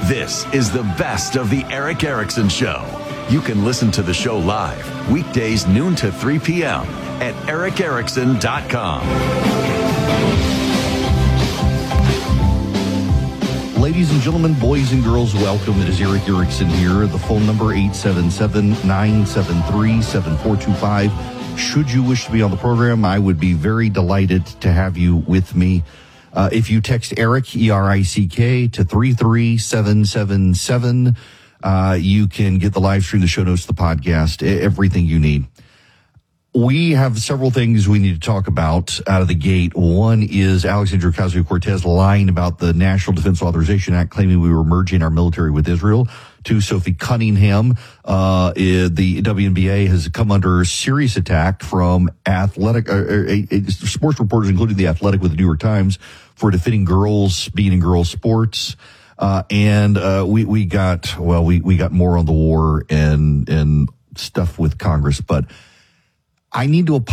This is the best of the Eric Erickson Show. You can listen to the show live, weekdays noon to 3 p.m. at ericerickson.com. Ladies and gentlemen, boys and girls, welcome. It is Eric Erickson here. The phone number 877-973-7425. Should you wish to be on the program, I would be very delighted to have you with me. If you text Eric, E-R-I-C-K, to 33777, you can get the live stream, the show notes, the podcast, everything you need. We have several things we need to talk about out of the gate. One is Alexandria Ocasio-Cortez lying about the National Defense Authorization Act, claiming we were merging our military with Israel. Two, Sophie Cunningham, the WNBA has come under serious attack from sports reporters, including The Athletic with the New York Times, for defending girls being in girls' sports. We got more on the war and stuff with Congress, but I need to